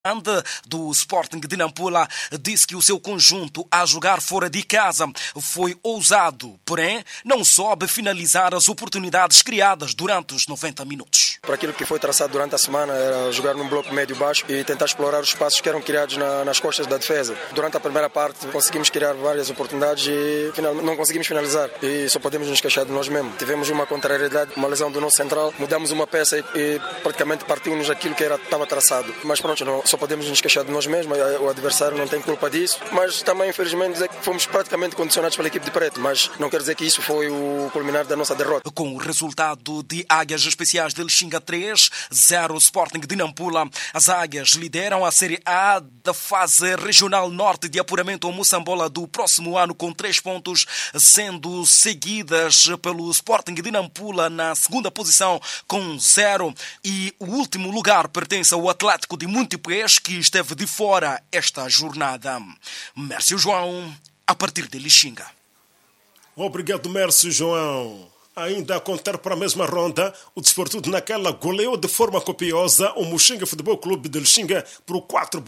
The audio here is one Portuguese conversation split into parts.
do Sporting de Nampula disse que o seu conjunto a jogar fora de casa foi ousado, porém não soube finalizar as oportunidades criadas durante os 90 minutos. Para aquilo que foi traçado durante a semana era jogar num bloco médio-baixo e tentar explorar os espaços que eram criados nas costas da defesa. Durante a primeira parte conseguimos criar várias oportunidades e não conseguimos finalizar e só podemos nos queixar de nós mesmos. Tivemos uma contrariedade, uma lesão do nosso central, mudamos uma peça e praticamente partimos aquilo que estava traçado. Mas pronto, só podemos nos queixar de nós mesmos, o adversário não tem culpa disso, mas também infelizmente dizer que fomos praticamente condicionados pela equipe de Preto, mas não quer dizer que isso foi o culminar da nossa derrota. Com o resultado de Águias Especiais de Lixinga 3-0 Sporting de Nampula, as Águias lideram a Série A da fase regional norte de apuramento ao Moçambola do próximo ano com 3 pontos, sendo seguidas pelo Sporting de Nampula na segunda posição com 0 e o último lugar pertence ao Atlético de Montepuez, que esteve de fora esta jornada. Mércio João, a partir de Lixinga. Obrigado, Mércio João. Ainda a contar para a mesma ronda, o Desportivo naquela goleou de forma copiosa o Muxinga Futebol Clube de Lixinga por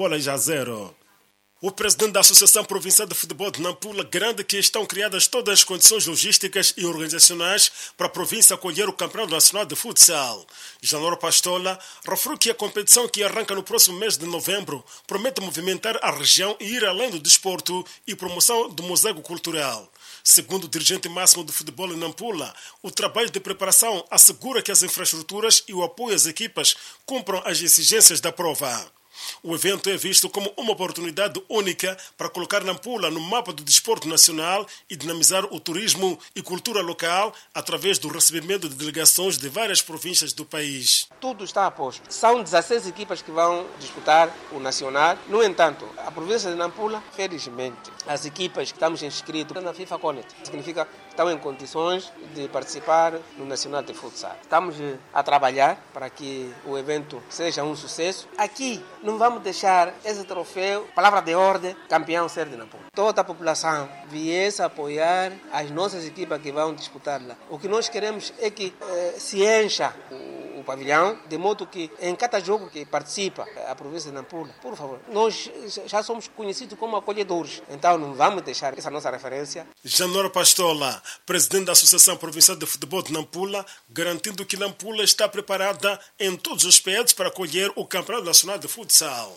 4-0. O presidente da Associação Provincial de Futebol de Nampula garante que estão criadas todas as condições logísticas e organizacionais para a província acolher o Campeonato Nacional de Futsal. Janoro Pastola referiu que a competição que arranca no próximo mês de novembro promete movimentar a região e ir além do desporto e promoção do mosaico cultural. Segundo o dirigente máximo do futebol em Nampula, o trabalho de preparação assegura que as infraestruturas e o apoio às equipas cumpram as exigências da prova. O evento é visto como uma oportunidade única para colocar Nampula no mapa do desporto nacional e dinamizar o turismo e cultura local através do recebimento de delegações de várias províncias do país. Tudo está a posto. São 16 equipas que vão disputar o nacional. No entanto, a província de Nampula, felizmente, as equipas que estamos inscritos na FIFA Connect, significa que estão em condições de participar no Nacional de Futsal. Estamos a trabalhar para que o evento seja um sucesso. Aqui não vamos deixar esse troféu, palavra de ordem, campeão ser de Nampula. Toda a população viesse a apoiar as nossas equipas que vão disputar lá. O que nós queremos é que se encha o pavilhão, de modo que em cada jogo que participa a província de Nampula, por favor, nós já somos conhecidos como acolhedores, então não vamos deixar essa nossa referência. Janoro Pastola, presidente da Associação Provincial de Futebol de Nampula, garantindo que Nampula está preparada em todos os aspectos para acolher o Campeonato Nacional de Futsal.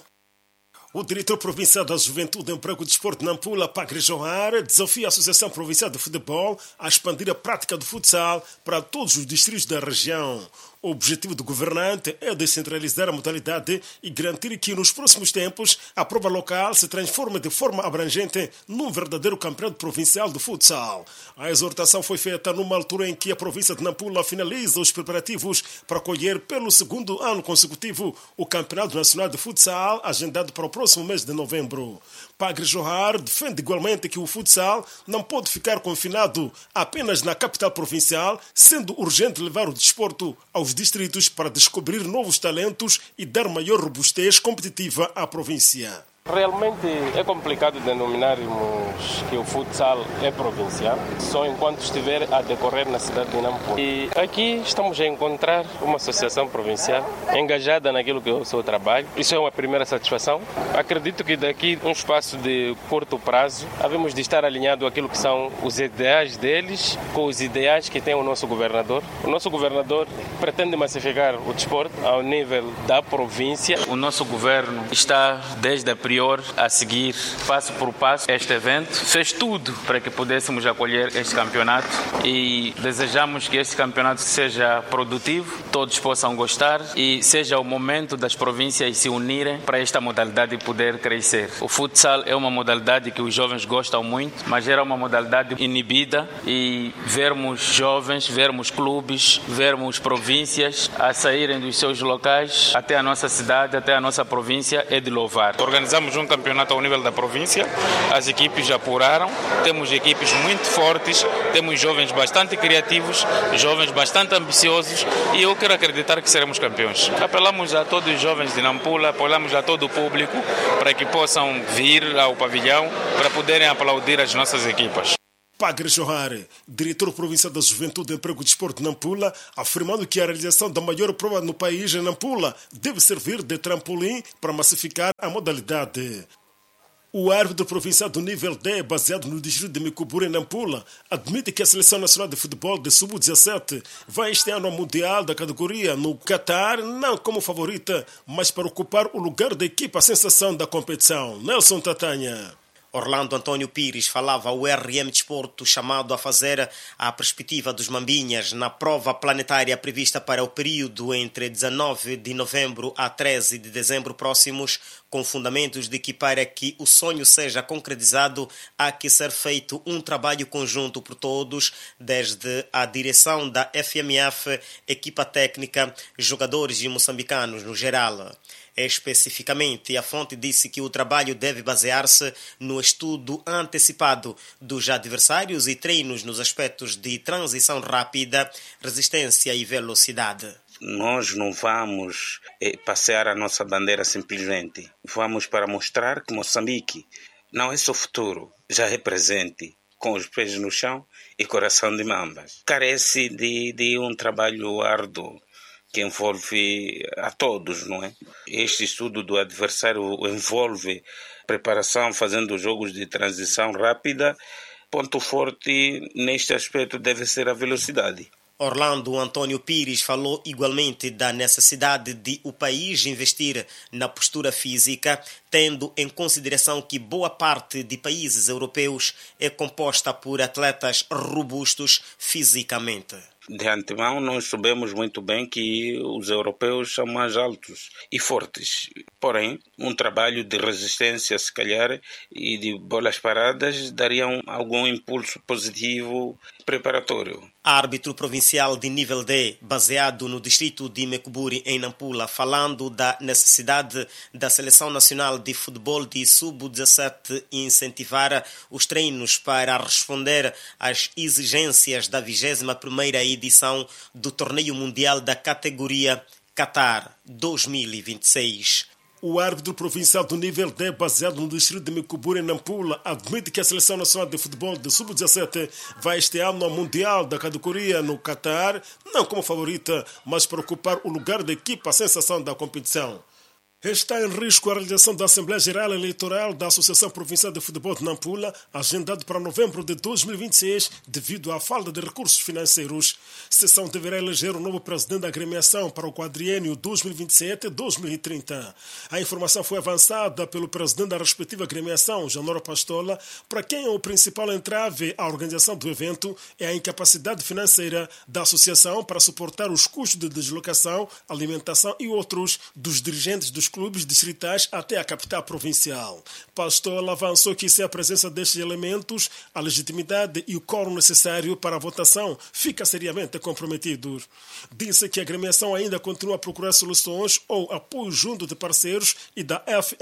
O diretor provincial da Juventude, Emprego e Desporto de Nampula, Pagre Johar, desafia a Associação Provincial de Futebol a expandir a prática do futsal para todos os distritos da região. O objetivo do governante é descentralizar a modalidade e garantir que, nos próximos tempos, a prova local se transforme de forma abrangente num verdadeiro campeonato provincial de futsal. A exortação foi feita numa altura em que a província de Nampula finaliza os preparativos para acolher pelo segundo ano consecutivo o Campeonato Nacional de Futsal, agendado para o próximo mês de novembro. Pagre Johar defende igualmente que o futsal não pode ficar confinado apenas na capital provincial, sendo urgente levar o desporto aos distritos para descobrir novos talentos e dar maior robustez competitiva à província. Realmente é complicado denominarmos que o futsal é provincial, só enquanto estiver a decorrer na cidade de Nampula. E aqui estamos a encontrar uma associação provincial engajada naquilo que é o seu trabalho. Isso é uma primeira satisfação. Acredito que daqui a um espaço de curto prazo, havemos de estar alinhado aquilo que são os ideais deles com os ideais que tem o nosso governador. O nosso governador pretende massificar o desporto ao nível da província. O nosso governo está desde a a seguir, passo por passo, este evento. Fez tudo para que pudéssemos acolher este campeonato e desejamos que este campeonato seja produtivo, todos possam gostar e seja o momento das províncias se unirem para esta modalidade poder crescer. O futsal é uma modalidade que os jovens gostam muito, mas era uma modalidade inibida e vermos jovens, vermos clubes, vermos províncias a saírem dos seus locais até a nossa cidade, até a nossa província é de louvar. Organizamos um campeonato ao nível da província, as equipes já apuraram, temos equipes muito fortes, temos jovens bastante criativos, jovens bastante ambiciosos e eu quero acreditar que seremos campeões. Apelamos a todos os jovens de Nampula, apelamos a todo o público para que possam vir ao pavilhão para poderem aplaudir as nossas equipas. Pagre Johari, diretor provincial da Juventude, Emprego e Desporto de Nampula, afirmando que a realização da maior prova no país, em Nampula, deve servir de trampolim para massificar a modalidade. O árbitro provincial do nível D, baseado no distrito de Micuburi, em Nampula, admite que a Seleção Nacional de Futebol de Sub-17 vai este ano ao Mundial da categoria no Catar, não como favorita, mas para ocupar o lugar da equipa sensação da competição. Nelson Tatanha. Orlando Antônio Pires falava ao RM Desporto, chamado a fazer a perspectiva dos Mambinhas na prova planetária prevista para o período entre 19 de novembro a 13 de dezembro próximos, com fundamentos de que para que o sonho seja concretizado há que ser feito um trabalho conjunto por todos, desde a direção da FMF, equipa técnica, jogadores e moçambicanos no geral. Especificamente, a fonte disse que o trabalho deve basear-se no estudo antecipado dos adversários e treinos nos aspectos de transição rápida, resistência e velocidade. Nós não vamos passear a nossa bandeira simplesmente. Vamos para mostrar que Moçambique não é só futuro, já é presente, com os pés no chão e coração de mambas. Carece de um trabalho árduo que envolve a todos, não é? Este estudo do adversário envolve preparação, fazendo jogos de transição rápida. Ponto forte neste aspecto deve ser a velocidade. Orlando Antônio Pires falou igualmente da necessidade de o país investir na postura física, tendo em consideração que boa parte de países europeus é composta por atletas robustos fisicamente. De antemão, nós sabemos muito bem que os europeus são mais altos e fortes. Porém, um trabalho de resistência, se calhar, e de bolas paradas dariam algum impulso positivo preparatório. Árbitro provincial de nível D, baseado no distrito de Mecuburi, em Nampula, falando da necessidade da Seleção Nacional de Futebol de Sub-17 incentivar os treinos para responder às exigências da 21ª edição do Torneio Mundial da categoria Qatar 2026. O árbitro provincial do nível D, baseado no distrito de Micuburi, em Nampula, admite que a Seleção Nacional de Futebol de Sub-17 vai este ano ao Mundial da categoria no Catar, não como favorita, mas para ocupar o lugar da equipa sensação da competição. Está em risco a realização da Assembleia Geral Eleitoral da Associação Provincial de Futebol de Nampula, agendado para novembro de 2026, devido à falta de recursos financeiros. A sessão deverá eleger o novo presidente da agremiação para o quadriênio 2027-2030. A informação foi avançada pelo presidente da respectiva agremiação, Janoro Pastola, para quem o principal entrave à organização do evento é a incapacidade financeira da associação para suportar os custos de deslocação, alimentação e outros dos dirigentes dos clubes distritais até a capital provincial. Pastola avançou que sem a presença destes elementos, a legitimidade e o quórum necessário para a votação fica seriamente comprometido. Disse que a agremiação ainda continua a procurar soluções ou apoio junto de parceiros e da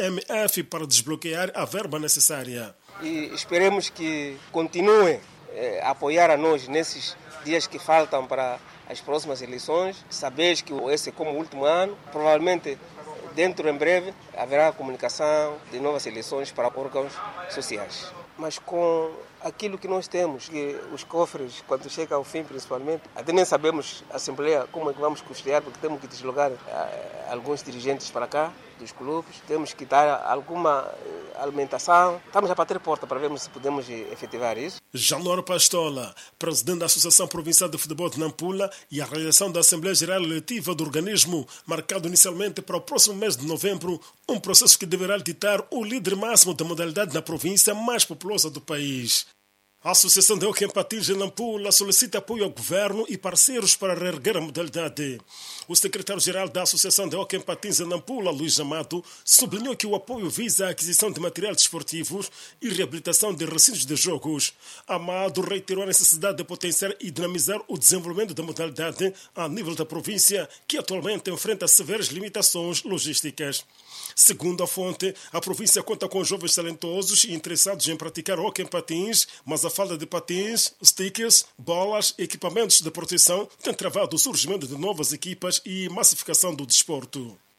FMF para desbloquear a verba necessária. E esperemos que continuem a apoiar a nós nesses dias que faltam para as próximas eleições. Sabes que esse é como o último ano, provavelmente dentro em breve haverá comunicação de novas eleições para órgãos sociais. Mas com aquilo que nós temos, que os cofres, quando chega ao fim principalmente, até nem sabemos a Assembleia como é que vamos custear, porque temos que deslocar alguns dirigentes para cá, dos clubes, temos que dar alguma alimentação. Estamos a bater porta para vermos se podemos efetivar isso. Janoro Pastola, presidente da Associação Provincial de Futebol de Nampula, e a realização da Assembleia Geral Eletiva do organismo, marcado inicialmente para o próximo mês de novembro, um processo que deverá ditar o líder máximo da modalidade na província mais populosa do país. A Associação de Hóquei Patins de Nampula solicita apoio ao governo e parceiros para reerguer a modalidade. O secretário-geral da Associação de Hóquei Patins de Nampula, Luís Amado, sublinhou que o apoio visa a aquisição de materiais desportivos e reabilitação de recintos de jogos. Amado reiterou a necessidade de potenciar e dinamizar o desenvolvimento da modalidade a nível da província, que atualmente enfrenta severas limitações logísticas. Segundo a fonte, a província conta com jovens talentosos e interessados em praticar hóquei em patins, mas a falta de patins, stickers, bolas e equipamentos de proteção tem travado o surgimento de novas equipas e massificação do desporto.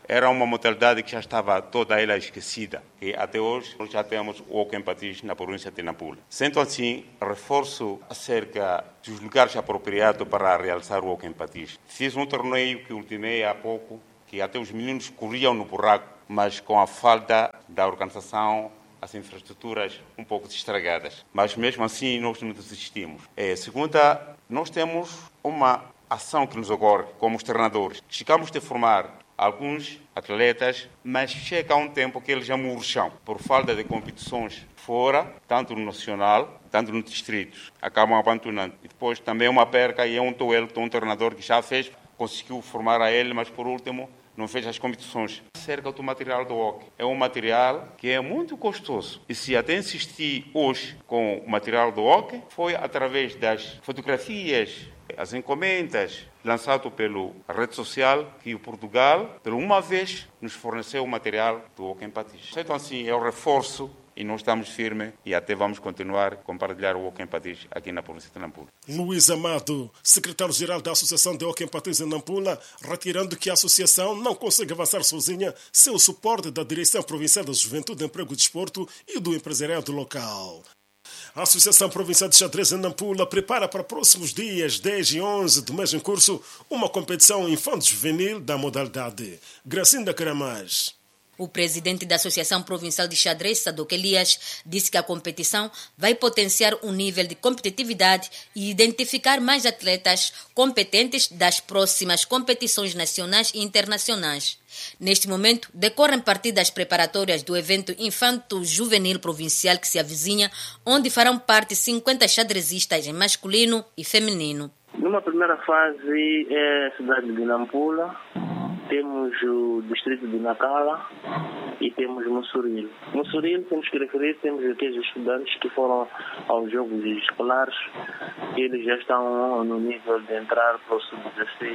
Era uma modalidade que já estava toda ela esquecida. E até hoje nós já temos o hóquei em patins na província de Nampula. Sendo assim, reforço acerca dos lugares apropriados para realizar o hóquei em patins. Fiz um torneio que ultimei há pouco, que até os meninos corriam no buraco, mas com a falta da organização, as infraestruturas um pouco estragadas. Mas mesmo assim nós não desistimos. Segunda, nós temos uma ação que nos ocorre como os treinadores. Chegamos a formar alguns atletas, mas chega um tempo que eles já murcham por falta de competições fora, tanto no nacional, tanto no distrito. Acabam abandonando. E depois também uma perca e um duelo de um treinador que já fez, conseguiu formar a ele, mas por último não fez as competições. Acerca do material do hóquei. É um material que é muito custoso. E se até insisti hoje com o material do hóquei, foi através das fotografias, as encomendas lançado pela rede social que o Portugal, por uma vez, nos forneceu o material do hóquei em patins. Então, assim, é o reforço e nós estamos firmes e até vamos continuar a compartilhar o hóquei em patins aqui na província de Nampula. Luís Amado, secretário-geral da Associação de Hóquei em Patins em Nampula, retirando que a associação não consegue avançar sozinha sem o suporte da Direção Provincial da Juventude, Emprego e Desporto e do empresariado local. A Associação Provincial de Xadrez em Nampula prepara para próximos dias 10 e 11 do mês em curso uma competição infanto-juvenil da modalidade. Gracinda Caramás. O presidente da Associação Provincial de Xadrez, Sadoc Elias, disse que a competição vai potenciar o nível de competitividade e identificar mais atletas competentes das próximas competições nacionais e internacionais. Neste momento, decorrem partidas preparatórias do evento Infanto-Juvenil Provincial que se avizinha, onde farão parte 50 xadrezistas em masculino e feminino. Numa primeira fase é a cidade de Nampula, temos o distrito de Nacala e temos Mussuril. Mussuril, temos que referir, temos aqueles estudantes que foram aos jogos escolares, eles já estão no nível de entrar para o sub-16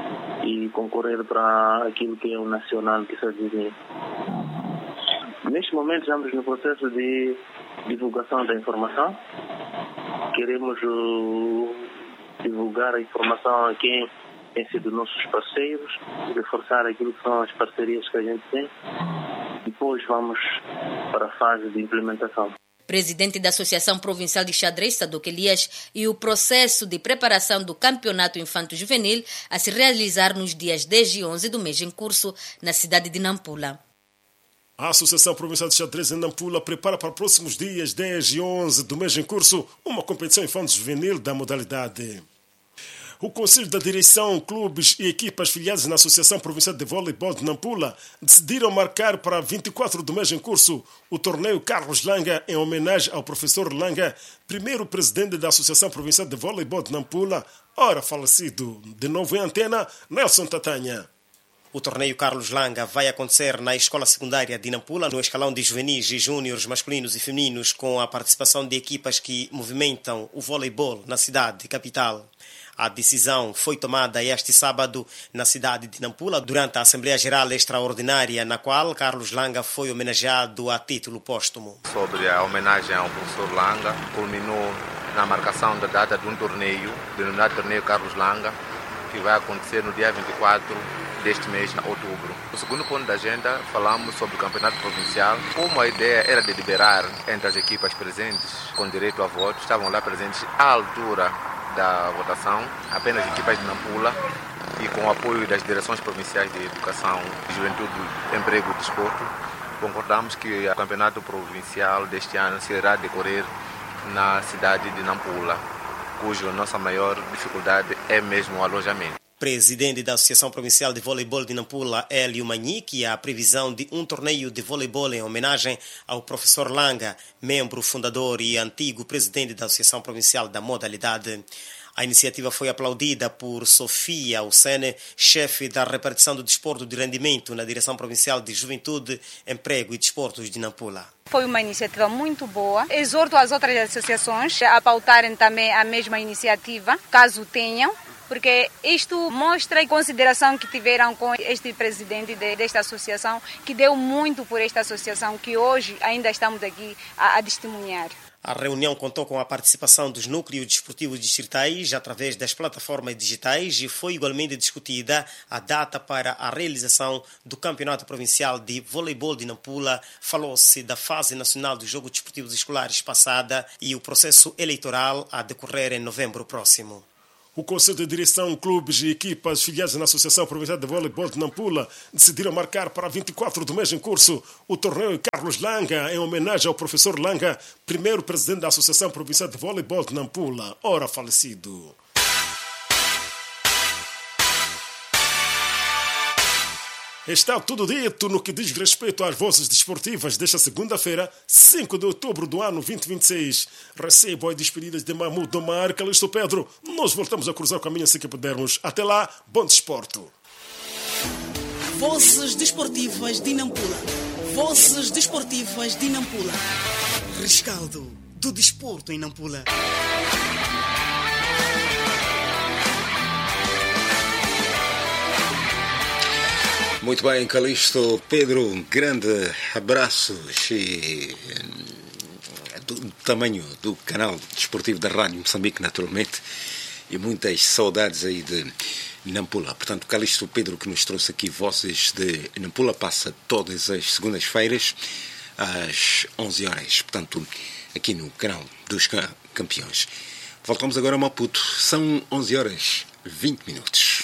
e concorrer para aquilo que é o nacional que se avizinha. Neste momento estamos no processo de divulgação da informação. Queremos divulgar a informação a quem tem sido nossos parceiros, reforçar aquilo que são as parcerias que a gente tem. Depois vamos para a fase de implementação. Presidente da Associação Provincial de Xadrez, Sadoc Elias, e o processo de preparação do Campeonato Infanto-Juvenil a se realizar nos dias 10 e 11 do mês em curso na cidade de Nampula. A Associação Provincial de Xadrez em Nampula prepara para próximos dias 10 e 11 do mês em curso uma competição infanto-juvenil da modalidade. O Conselho da Direção, clubes e equipas filiadas na Associação Provincial de Voleibol de Nampula decidiram marcar para 24 do mês em curso o torneio Carlos Langa em homenagem ao professor Langa, primeiro presidente da Associação Provincial de Voleibol de Nampula, ora falecido. De novo em antena, Nelson Tatanha. O torneio Carlos Langa vai acontecer na Escola Secundária de Nampula, no escalão de juvenis e júniores masculinos e femininos, com a participação de equipas que movimentam o voleibol na cidade capital. A decisão foi tomada este sábado na cidade de Nampula durante a Assembleia Geral Extraordinária, na qual Carlos Langa foi homenageado a título póstumo. Sobre a homenagem ao professor Langa, culminou na marcação da data de um torneio, denominado Torneio Carlos Langa, que vai acontecer no dia 24 deste mês, de outubro. No segundo ponto da agenda, falamos sobre o campeonato provincial. Como a ideia era deliberar entre as equipas presentes com direito a voto, estavam lá presentes à altura da votação apenas equipas de Nampula e com o apoio das direções provinciais de educação, juventude, emprego e desporto, concordamos que o campeonato provincial deste ano será decorrer na cidade de Nampula, cuja nossa maior dificuldade é mesmo o alojamento. Presidente da Associação Provincial de Voleibol de Nampula, Hélio Manhique, a previsão de um torneio de voleibol em homenagem ao professor Langa, membro fundador e antigo presidente da Associação Provincial da modalidade. A iniciativa foi aplaudida por Sofia Ucene, chefe da repartição do desporto de rendimento na Direção Provincial de Juventude, Emprego e Desportos de Nampula. Foi uma iniciativa muito boa. Exorto as outras associações a pautarem também a mesma iniciativa, caso tenham, porque isto mostra a consideração que tiveram com este presidente desta associação, que deu muito por esta associação, que hoje ainda estamos aqui a testemunhar. A reunião contou com a participação dos núcleos desportivos distritais através das plataformas digitais e foi igualmente discutida a data para a realização do Campeonato Provincial de Voleibol de Nampula. Falou-se da fase nacional dos Jogos Desportivos Escolares passada e o processo eleitoral a decorrer em novembro próximo. O Conselho de Direção, clubes e equipas filiadas na Associação Provincial de Voleibol de Nampula decidiram marcar para 24 do mês em curso o torneio Carlos Langa, em homenagem ao professor Langa, primeiro presidente da Associação Provincial de Voleibol de Nampula, ora falecido. Está tudo dito no que diz respeito às vozes desportivas desta segunda-feira, 5 de outubro do ano 2026. Recebo as despedidas de Mahmoud Omar, Calixto Pedro. Nós voltamos a cruzar o caminho assim que pudermos. Até lá, bom desporto. Vozes desportivas de Nampula. Vozes desportivas de Nampula. Rescaldo do desporto em Nampula. Muito bem, Calixto Pedro, grande abraços e do tamanho do canal desportivo da Rádio Moçambique, naturalmente, e muitas saudades aí de Nampula. Portanto, Calixto Pedro, que nos trouxe aqui Vozes de Nampula, passa todas as segundas-feiras às 11 horas, portanto, aqui no canal dos campeões. Voltamos agora a Maputo, são 11 horas 20 minutos.